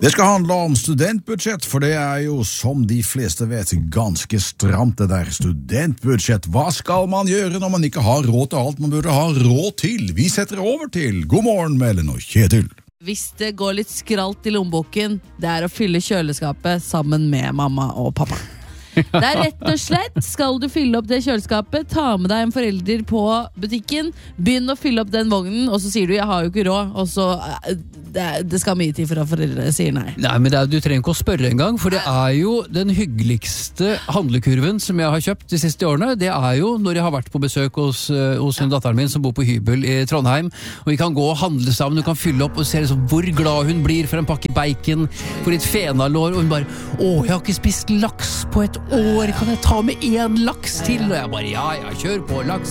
Det skal handle om studentbudsjett, for det jo, som de fleste vet, ganske stramt det der studentbudsjett. Hva skal man gjøre når man ikke har råd til alt man burde ha råd til? Vi setter over til God morgen, Mellen og Kjetil. Hvis det går litt skralt i lommeboken, det å fylle kjøleskapet sammen med mamma og pappa. Det rett og slett, skal du fylle opp det kjøleskapet, ta med deg en forelder på butikken, begynn å fylle opp den vognen, og så sier du, jeg har jo ikke råd, og så det skal mye tid for at foreldre sier nei. Nei, men du trenger ikke å spørre en gang, for det jo den hyggeligste handlekurven som jeg har kjøpt de siste årene, det jo når jeg har vært på besøk hos datteren min som bor på hybel i Trondheim, og vi kan gå og handle sammen, du kan fylle opp og se liksom hvor glad hun blir for en pakke bacon, for litt fenalår, og hun bare, jeg har ikke spist laks på et år, kan jeg ta med en laks til? Og jeg bare, ja, kjør på laks.